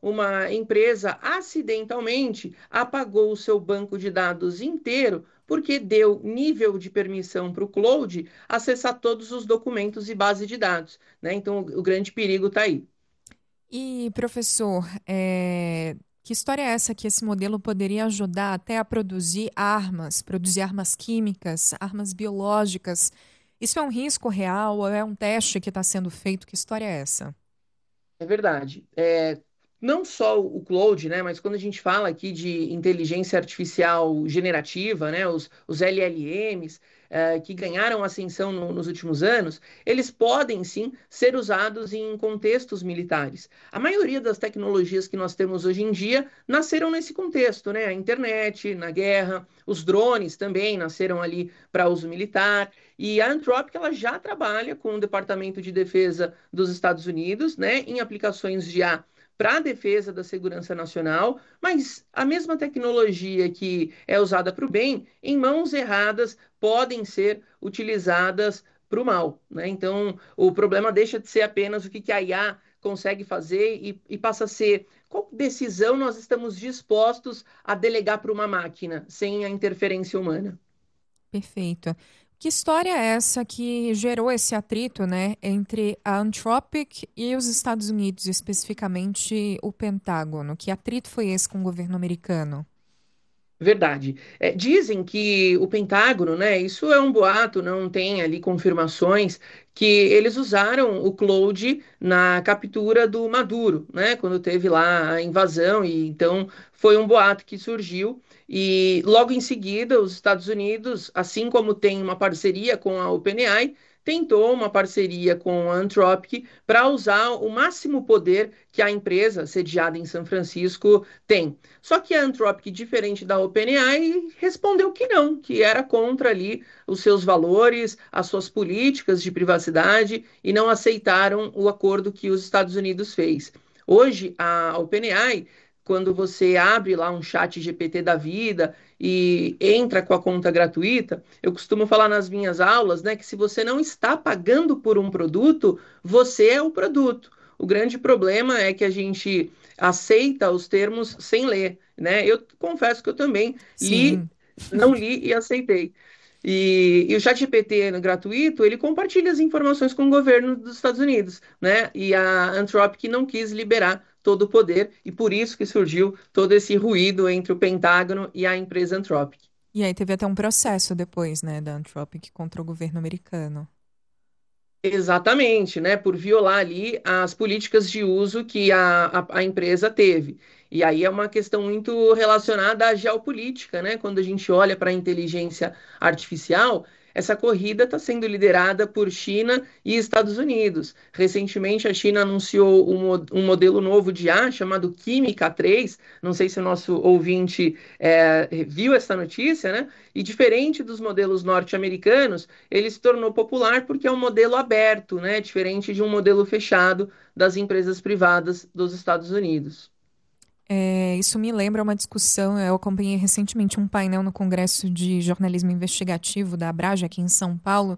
uma empresa acidentalmente apagou o seu banco de dados inteiro porque deu nível de permissão para o Cloud acessar todos os documentos e base de dados, né? Então, o grande perigo está aí. E, professor, que história é essa que esse modelo poderia ajudar até a produzir armas químicas, armas biológicas? Isso é um risco real ou é um teste que está sendo feito? Que história é essa? É verdade. Não só o Claude, né, mas quando a gente fala aqui de inteligência artificial generativa, né, os LLMs, que ganharam ascensão nos últimos anos, eles podem sim ser usados em contextos militares. A maioria das tecnologias que nós temos hoje em dia nasceram nesse contexto, né? A internet, na guerra, os drones também nasceram ali para uso militar. E a Anthropic ela já trabalha com o Departamento de Defesa dos Estados Unidos, né, em aplicações de IA para a defesa da segurança nacional, mas a mesma tecnologia que é usada para o bem, em mãos erradas, podem ser utilizadas para o mal, né? Então, o problema deixa de ser apenas o que a IA consegue fazer e passa a ser qual decisão nós estamos dispostos a delegar para uma máquina sem a interferência humana. Perfeito. Que história é essa que gerou esse atrito, né, entre a Anthropic e os Estados Unidos, especificamente o Pentágono? Que atrito foi esse com o governo americano? Verdade. Dizem que o Pentágono, né? Isso é um boato, não tem ali confirmações que eles usaram o Claude na captura do Maduro, né? Quando teve lá a invasão, e então foi um boato que surgiu. E logo em seguida, os Estados Unidos, assim como tem uma parceria com a OpenAI, tentou uma parceria com a Anthropic para usar o máximo poder que a empresa sediada em São Francisco tem. Só que a Anthropic, diferente da OpenAI, respondeu que não, que era contra ali os seus valores, as suas políticas de privacidade e não aceitaram o acordo que os Estados Unidos fez. Hoje, a OpenAI, quando você abre lá um chat GPT da vida e entra com a conta gratuita, eu costumo falar nas minhas aulas, né, que se você não está pagando por um produto, você é o produto. O grande problema é que a gente aceita os termos sem ler, né? Eu confesso que eu também li, Sim. não li e aceitei. E o ChatGPT gratuito, ele compartilha as informações com o governo dos Estados Unidos, né? E a Anthropic não quis liberar todo o poder, e por isso que surgiu todo esse ruído entre o Pentágono e a empresa Anthropic. E aí teve até um processo depois, né, da Anthropic contra o governo americano. Exatamente, né? Por violar ali as políticas de uso que a empresa teve. E aí é uma questão muito relacionada à geopolítica, né? Quando a gente olha para a inteligência artificial, essa corrida está sendo liderada por China e Estados Unidos. Recentemente, a China anunciou um modelo novo de IA chamado Química 3. Não sei se o nosso ouvinte viu essa notícia, né? E diferente dos modelos norte-americanos, ele se tornou popular porque é um modelo aberto, né? Diferente de um modelo fechado das empresas privadas dos Estados Unidos. Isso me lembra uma discussão. Eu acompanhei recentemente um painel no Congresso de Jornalismo Investigativo da Abrage, aqui em São Paulo.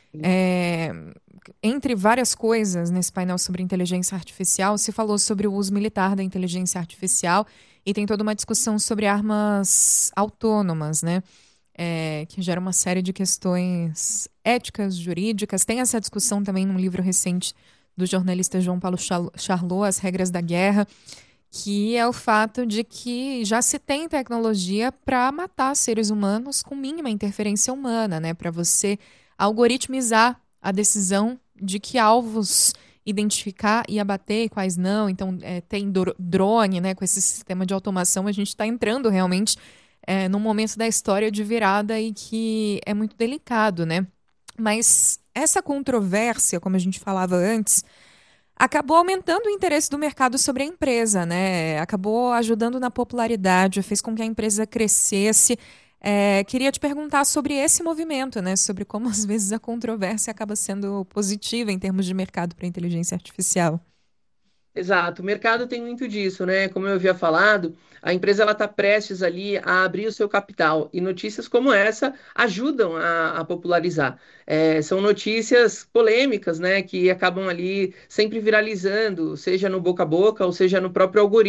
É, Entre várias coisas nesse painel sobre inteligência artificial, se falou sobre o uso militar da inteligência artificial e tem toda uma discussão sobre armas autônomas, né? Que gera uma série de questões éticas, jurídicas. Tem essa discussão também num livro recente do jornalista João Paulo Charlot, As Regras da Guerra, que é o fato de que já se tem tecnologia para matar seres humanos com mínima interferência humana, né? Para você algoritmizar a decisão de que alvos identificar e abater e quais não. Então, tem drone, né? Com esse sistema de automação, a gente está entrando realmente num momento da história de virada e que é muito delicado, né? Mas essa controvérsia, como a gente falava antes, acabou aumentando o interesse do mercado sobre a empresa, né? Acabou ajudando na popularidade, fez com que a empresa crescesse. Queria te perguntar sobre esse movimento, né? Sobre como às vezes a controvérsia acaba sendo positiva em termos de mercado para a inteligência artificial. Exato, o mercado tem muito disso, né? Como eu havia falado, a empresa ela está prestes ali a abrir o seu capital e notícias como essa ajudam a popularizar. São notícias polêmicas, né? Que acabam ali sempre viralizando, seja no boca a boca ou seja no próprio algoritmo.